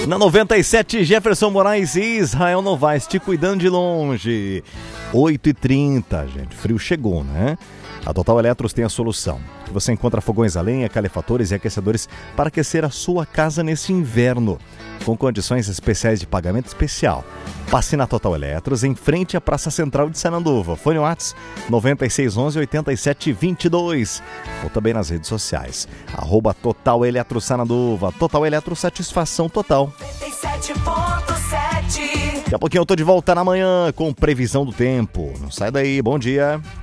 Na 97, Jefferson Moraes e Israel Novaes, te cuidando de longe. 8h30, gente, frio chegou, né? A Total Eletros tem a solução. Você encontra fogões a lenha, calefatores e aquecedores para aquecer a sua casa nesse inverno, com condições especiais de pagamento especial. Passe na Total Eletros, em frente à Praça Central de Sananduva. Fone WhatsApp 9611-8722. Ou também nas redes sociais. @Total Eletro Sananduva. Total Eletro, satisfação total. 97.7. Daqui a pouquinho eu tô de volta na manhã com previsão do tempo. Não sai daí, bom dia.